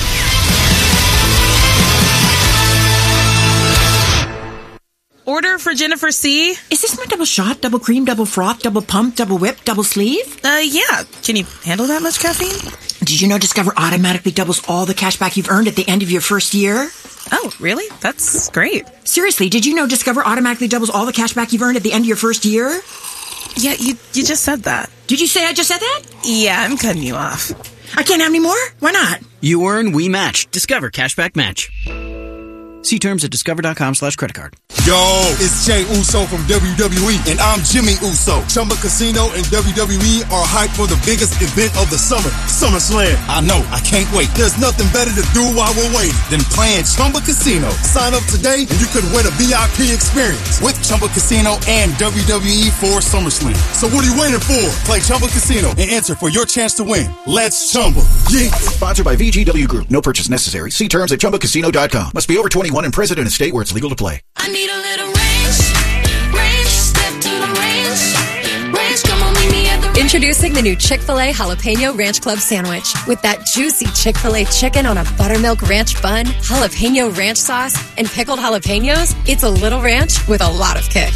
Order for Jennifer C. Is this my double shot, double cream, double froth, double pump, double whip, double sleeve? Yeah. Can you handle that much caffeine? Did you know Discover automatically doubles all the cash back you've earned at the end of your first year? Oh, really? That's great. Seriously, did you know Discover automatically doubles all the cash back you've earned at the end of your first year? Yeah, you just said that. Did you say I just said that? Yeah, I'm cutting you off. I can't have any more? Why not? You earn, we match. Discover Cashback Match. See terms at discover.com/creditcard. Yo, it's Jey Uso from WWE, and I'm Jimmy Uso. Chumba Casino and WWE are hyped for the biggest event of the summer, SummerSlam. I know, I can't wait. There's nothing better to do while we're waiting than playing Chumba Casino. Sign up today and you could win a VIP experience with Chumba Casino and WWE for SummerSlam. So what are you waiting for? Play Chumba Casino and enter for your chance to win. Let's Chumba. Yeah. Sponsored by VGW Group. No purchase necessary. See terms at ChumbaCasino.com. Must be over 21 and present in a state where it's legal to play. I need a little range, step to the range, come on, meet me at the range. Introducing the new Chick-fil-A Jalapeno Ranch Club Sandwich. With that juicy Chick-fil-A chicken on a buttermilk ranch bun, jalapeno ranch sauce, and pickled jalapenos, it's a little ranch with a lot of kick.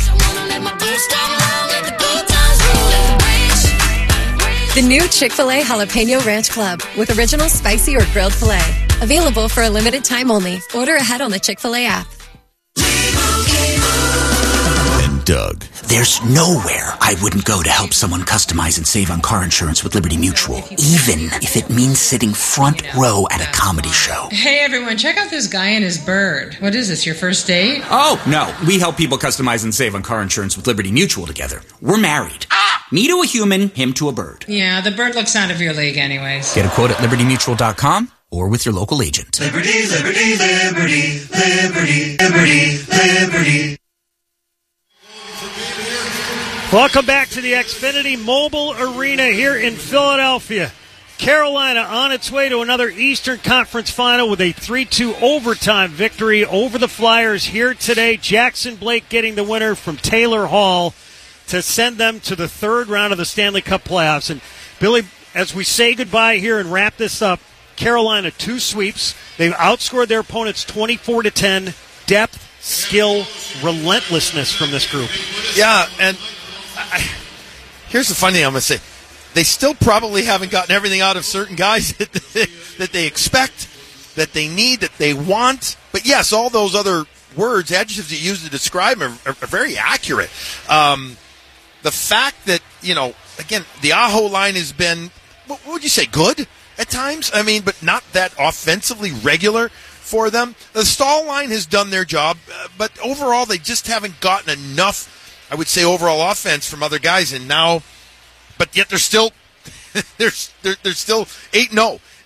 The new Chick-fil-A Jalapeno Ranch Club with original spicy or grilled filet. Available for a limited time only. Order ahead on the Chick-fil-A app. And Doug. There's nowhere I wouldn't go to help someone customize and save on car insurance with Liberty Mutual, even if it means sitting front row at a comedy show. Hey everyone, check out this guy and his bird. What is this, your first date? Oh, no. We help people customize and save on car insurance with Liberty Mutual together. We're married. Me to a human, him to a bird. Yeah, the bird looks out of your league anyways. Get a quote at libertymutual.com or with your local agent. Liberty, liberty, liberty, liberty, liberty, liberty. Welcome back to the Xfinity Mobile Arena here in Philadelphia. Carolina on its way to another Eastern Conference Final with a 3-2 overtime victory over the Flyers here today. Jackson Blake getting the winner from Taylor Hall to send them to the third round of the Stanley Cup playoffs. And Billy, as we say goodbye here and wrap this up, Carolina 2 sweeps. They've outscored their opponents 24-10. Depth, skill, relentlessness from this group. Yeah, and here's the funny thing I'm going to say. They still probably haven't gotten everything out of certain guys that they expect, that they need, that they want. But yes, all those other words, adjectives you use to describe them are very accurate. The fact that, again, the Aho line has been, what would you say, good at times? I mean, but not that offensively regular for them. The Stahl line has done their job, but overall they just haven't gotten enough, I would say, overall offense from other guys. And now, but yet they're still they're still 8-0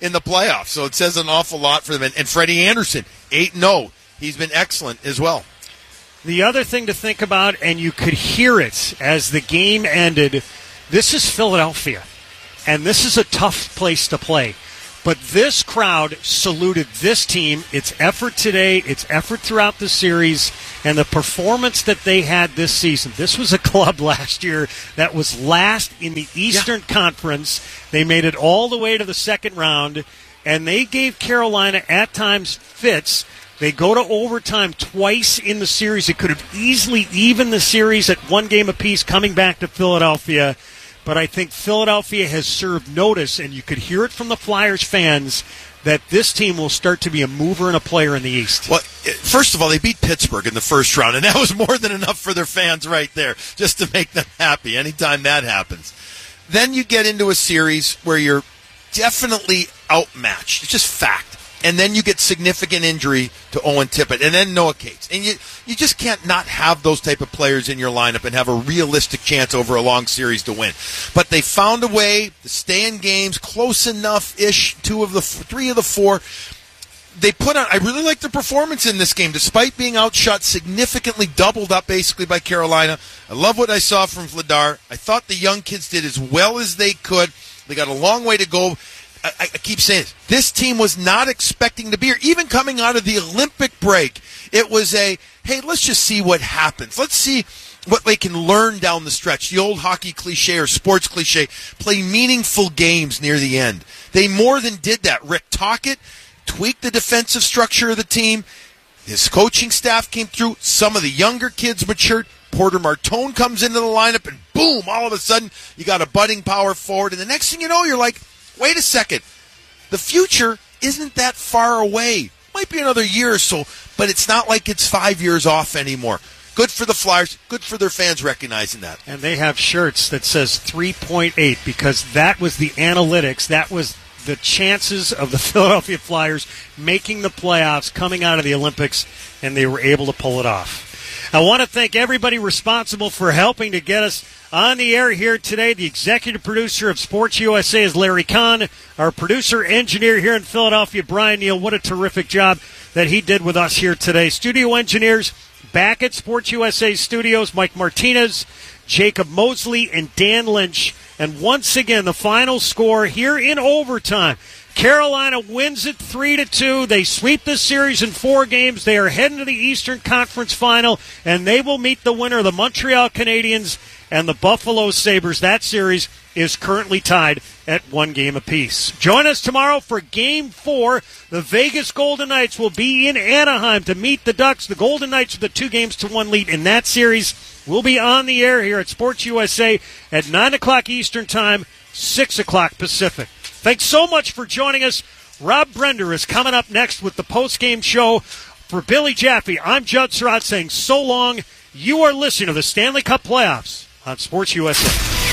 in the playoffs. So it says an awful lot for them. And Freddie Anderson, 8-0. He's been excellent as well. The other thing to think about, and you could hear it as the game ended, this is Philadelphia, and this is a tough place to play. But this crowd saluted this team, its effort today, its effort throughout the series, and the performance that they had this season. This was a club last year that was last in the Eastern Conference. They made it all the way to the second round, and they gave Carolina at times fits. They go to overtime twice in the series. It could have easily evened the series at one game apiece coming back to Philadelphia. But I think Philadelphia has served notice, and you could hear it from the Flyers fans, that this team will start to be a mover and a player in the East. Well, first of all, they beat Pittsburgh in the first round, and that was more than enough for their fans right there, just to make them happy anytime that happens. Then you get into a series where you're definitely outmatched. It's just fact. And then you get significant injury to Owen Tippett, and then Noah Cates. And you just can't not have those type of players in your lineup and have a realistic chance over a long series to win. But they found a way to stay in games close enough-ish, 3 of the 4. They put on, I really like their performance in this game, despite being outshot significantly, doubled up basically by Carolina. I love what I saw from Vladar. I thought the young kids did as well as they could. They got a long way to go. I keep saying this team was not expecting to be here. Even coming out of the Olympic break, it was hey, let's just see what happens. Let's see what they can learn down the stretch. The old hockey cliche or sports cliche, play meaningful games near the end. They more than did that. Rick Tocchet tweaked the defensive structure of the team. His coaching staff came through. Some of the younger kids matured. Porter Martone comes into the lineup, and boom, all of a sudden, you got a budding power forward. And the next thing you know, you're like, wait a second. The future isn't that far away. Might be another year or so, but it's not like it's 5 years off anymore. Good for the Flyers. Good for their fans recognizing that. And they have shirts that says 3.8 because that was the analytics. That was the chances of the Philadelphia Flyers making the playoffs, coming out of the Olympics, and they were able to pull it off. I want to thank everybody responsible for helping to get us on the air here today. The executive producer of Sports USA is Larry Kahn. Our producer, engineer here in Philadelphia, Brian Neal. What a terrific job that he did with us here today. Studio engineers back at Sports USA Studios, Mike Martinez, Jacob Mosley, and Dan Lynch. And once again, the final score here in overtime. Carolina wins it 3-2. They sweep this series in 4 games. They are heading to the Eastern Conference Final, and they will meet the winner of the Montreal Canadiens and the Buffalo Sabres. That series is currently tied at 1 game apiece. Join us tomorrow for Game 4. The Vegas Golden Knights will be in Anaheim to meet the Ducks. The Golden Knights with a 2-1 lead in that series. We'll be on the air here at Sports USA at 9 o'clock Eastern Time, 6 o'clock Pacific. Thanks so much for joining us. Rob Brender is coming up next with the post-game show. For Billy Jaffe, I'm Judd Surratt saying so long. You are listening to the Stanley Cup Playoffs on Sports USA.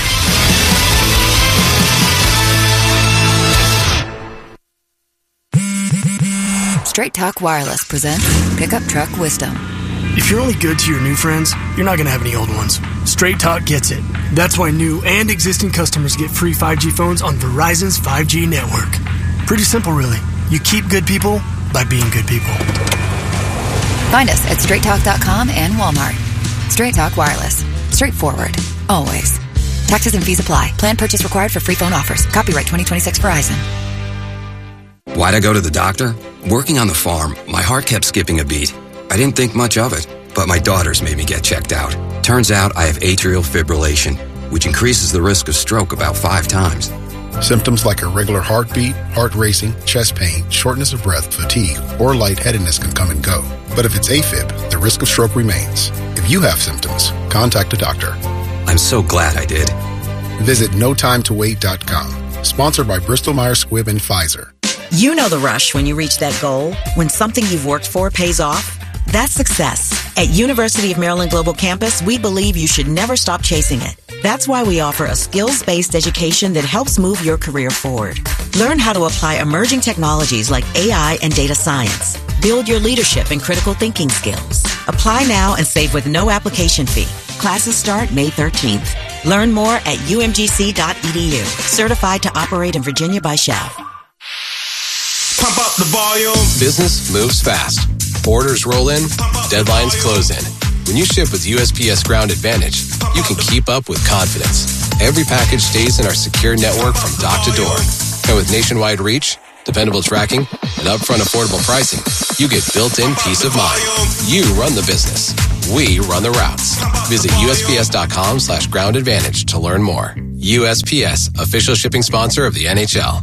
Straight Talk Wireless presents Pickup Truck Wisdom. If you're only good to your new friends, you're not going to have any old ones. Straight Talk gets it. That's why new and existing customers get free 5G phones on Verizon's 5G network. Pretty simple, really. You keep good people by being good people. Find us at straighttalk.com and Walmart. Straight Talk Wireless. Straightforward. Always. Taxes and fees apply. Plan purchase required for free phone offers. Copyright 2026 Verizon. Why'd I go to the doctor? Working on the farm, my heart kept skipping a beat. I didn't think much of it, but my daughters made me get checked out. Turns out I have atrial fibrillation, which increases the risk of stroke about 5 times. Symptoms like irregular heartbeat, heart racing, chest pain, shortness of breath, fatigue, or lightheadedness can come and go. But if it's AFib, the risk of stroke remains. If you have symptoms, contact a doctor. I'm so glad I did. Visit notimetowait.com. Sponsored by Bristol-Myers Squibb and Pfizer. You know the rush when you reach that goal, when something you've worked for pays off. That's success. At University of Maryland Global Campus, we believe you should never stop chasing it. That's why we offer a skills-based education that helps move your career forward. Learn how to apply emerging technologies like AI and data science. Build your leadership and critical thinking skills. Apply now and save with no application fee. Classes start May 13th. Learn more at umgc.edu. Certified to operate in Virginia by Shell. up the volume. Business moves fast. Orders roll in, deadlines close in. When you ship with USPS Ground Advantage, you can keep up with confidence. Every package stays in our secure network from dock to door. And with nationwide reach, dependable tracking, and upfront affordable pricing, you get built-in peace of mind. You run the business. We run the routes. Visit USPS.com/Ground Advantage to learn more. USPS, official shipping sponsor of the NHL.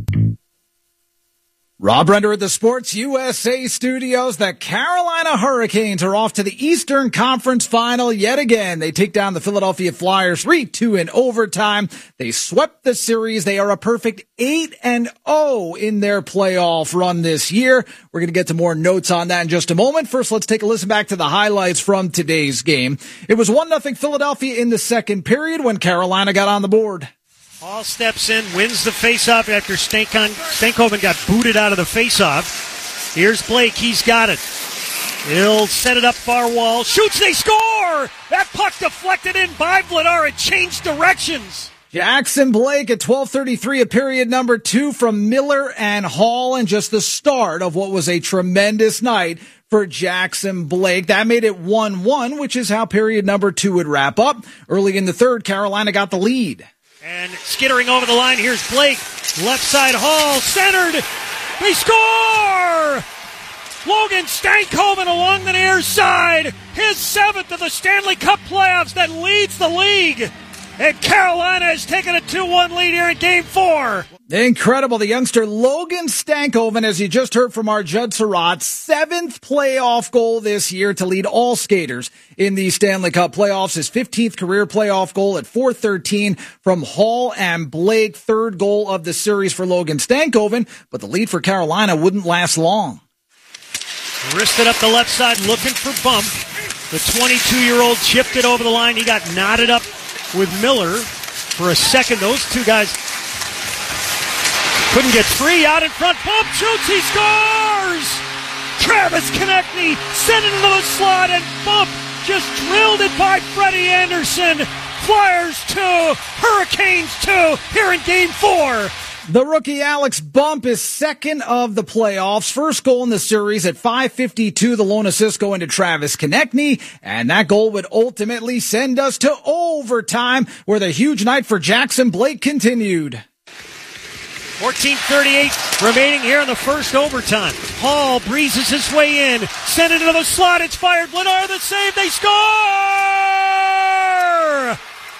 Rob Render at the Sports USA studios. The Carolina Hurricanes are off to the Eastern Conference Final yet again. They take down the Philadelphia Flyers 3-2 in overtime. They swept the series. They are a perfect 8-0 in their playoff run this year. We're going to get to more notes on that in just a moment. First, let's take a listen back to the highlights from today's game. It was 1-0 Philadelphia in the second period when Carolina got on the board. Hall steps in, wins the faceoff after Stankoven got booted out of the faceoff. Here's Blake. He's got it. He'll set it up far wall. Shoots, they score! That puck deflected in by Vladar. It changed directions. Jackson Blake at 12:33 of period number 2 from Miller and Hall, and just the start of what was a tremendous night for Jackson Blake. That made it 1-1, which is how period number 2 would wrap up. Early in the third, Carolina got the lead. And skittering over the line, here's Blake. Left side, Hall, centered. They score! Logan Stankoven along the near side. His 7th of the Stanley Cup playoffs that leads the league. And Carolina has taken a 2-1 lead here in Game 4. Incredible. The youngster Logan Stankoven, as you just heard from our Judd Surratt, 7th playoff goal this year to lead all skaters in the Stanley Cup playoffs. His 15th career playoff goal at 4:13 from Hall and Blake. 3rd goal of the series for Logan Stankoven, but the lead for Carolina wouldn't last long. Wristed up the left side, looking for bump. The 22-year-old chipped it over the line. He got knotted up with Miller for a second. Those two guys couldn't get free. Out in front, bump, shoots, he scores! Travis Konechny sent it into the slot, and bump just drilled it by Freddie Anderson. Flyers 2, Hurricanes 2 here in Game 4. The rookie Alex Bump is second of the playoffs. First goal in the series at 5:52. The lone assist going to Travis Konechny, and that goal would ultimately send us to overtime, where the huge night for Jackson Blake continued. 14:38 remaining here in the first overtime. Hall breezes his way in, sent it into the slot. It's fired. Vladar the save. They score!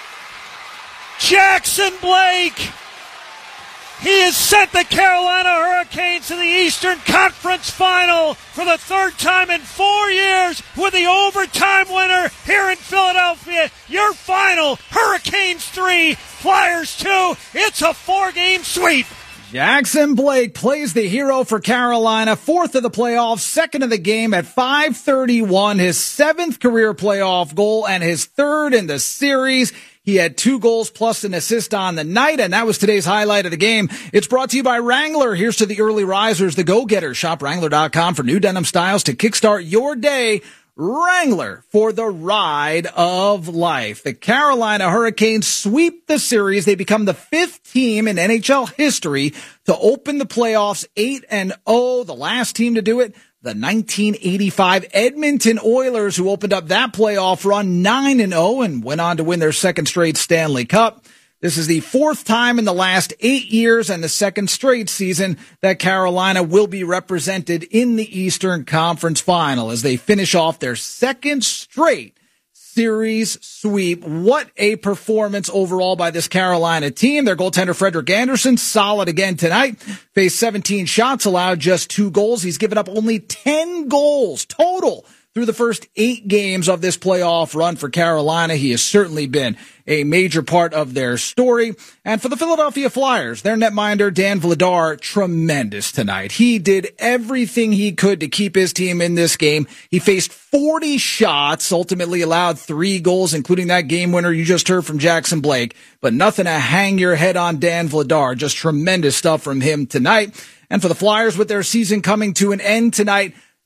Jackson Blake. He has sent the Carolina Hurricanes to the Eastern Conference Final for the 3rd time in 4 years with the overtime winner here in Philadelphia. Your final, Hurricanes 3, Flyers 2. It's a 4-game sweep. Jackson Blake plays the hero for Carolina, 4th of the playoffs, 2nd of the game at 5:31, his 7th career playoff goal and his 3rd in the series. He had 2 goals plus an assist on the night, and that was today's highlight of the game. It's brought to you by Wrangler. Here's to the early risers, the go-getters. Shop Wrangler.com for new denim styles to kickstart your day. Wrangler for the ride of life. The Carolina Hurricanes sweep the series. They become the 5th team in NHL history to open the playoffs 8-0. The last team to do it, the 1985 Edmonton Oilers, who opened up that playoff run 9-0 and went on to win their 2nd straight Stanley Cup. This is the 4th time in the last 8 years and the 2nd straight season that Carolina will be represented in the Eastern Conference Final as they finish off their 2nd straight series sweep. What a performance overall by this Carolina team. Their goaltender Frederik Andersen, solid again tonight. Faced 17 shots, allowed just 2 goals. He's given up only 10 goals total through the first 8 games of this playoff run for Carolina. He has certainly been a major part of their story. And for the Philadelphia Flyers, their netminder, Dan Vladar, tremendous tonight. He did everything he could to keep his team in this game. He faced 40 shots, ultimately allowed 3 goals, including that game winner you just heard from Jackson Blake. But nothing to hang your head on Dan Vladar. Just tremendous stuff from him tonight. And for the Flyers, with their season coming to an end tonight,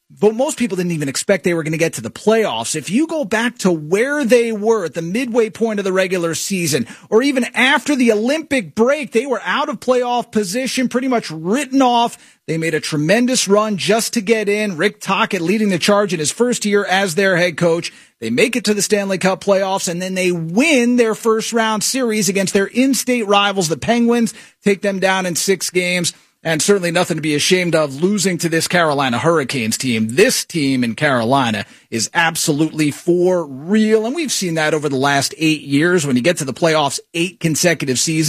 but most people didn't even expect they were going to get to the playoffs. If you go back to where they were at the midway point of the regular season, or even after the Olympic break, they were out of playoff position, pretty much written off. They made a tremendous run just to get in. Rick Tocchet leading the charge in his first year as their head coach. They make it to the Stanley Cup playoffs, and then they win their first round series against their in-state rivals, the Penguins, take them down in 6 games. And certainly nothing to be ashamed of losing to this Carolina Hurricanes team. This team in Carolina is absolutely for real. And we've seen that over the last 8 years. When you get to the playoffs, 8 consecutive seasons.